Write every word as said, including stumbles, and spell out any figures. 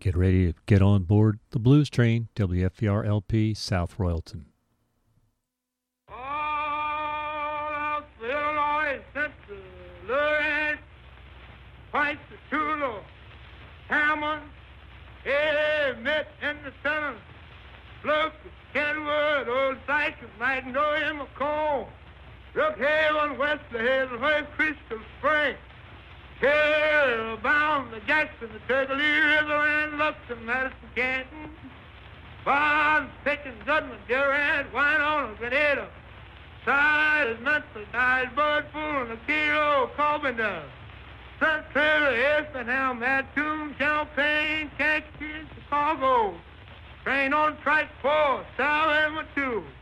Get ready to get on board the Blues Train, W F E R L P, South Royalton. All of Illinois, Central, Lawrence, White, Tulo, Hammond, hey, met in the center. Look, Kenwood, Old Sycamore, Magnolia, McComb, Brookhaven, Wesley Haven, West Crystal Spring, here bound the Jackson, the Turkey River, and Luxon, Madison, Canton, Bond, Pickens, Goodman, Durant, Winona, Grenada, Side, Memphis, Dice, Birdpool, and Akiro, Carbondale, Saint Trevor, Effingham, Mattoon, Champaign, Kankakee, Chicago. Train on track four, South Avenue two.